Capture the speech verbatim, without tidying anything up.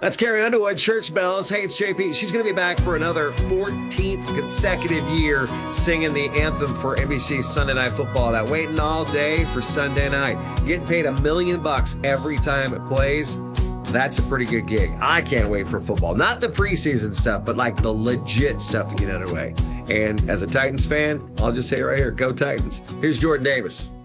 That's Carrie Underwood, Church Bells. Hey, it's J P. She's going to be back for another fourteenth consecutive year singing the anthem for N B C Sunday Night Football. That waiting all day for Sunday night. Getting paid a million bucks every time it plays. That's a pretty good gig. I can't wait for football. Not the preseason stuff, but like the legit stuff to get underway. And as a Titans fan, I'll just say right here, go Titans. Here's Jordan Davis.